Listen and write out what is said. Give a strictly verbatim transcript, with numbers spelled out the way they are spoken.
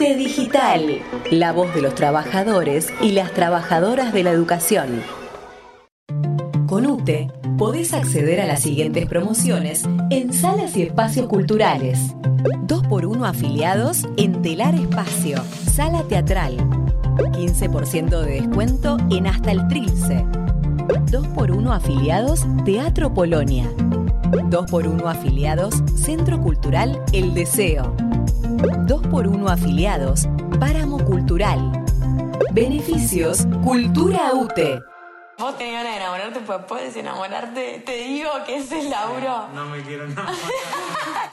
UTE Digital, la voz de los trabajadores y las trabajadoras de la educación. Con UTE podés acceder a las siguientes promociones en salas y espacios culturales. dos por uno afiliados en Telar Espacio, Sala Teatral. quince por ciento de descuento en Hasta el Trilce. dos por uno afiliados Teatro Polonia. dos por uno afiliados Centro Cultural El Deseo. dos por uno afiliados Páramo Cultural. Beneficios Cultura UTE. Vos tenés ganas de enamorarte, pues puedes enamorarte. Te digo que ese es Lauro. No, no me quiero enamorar.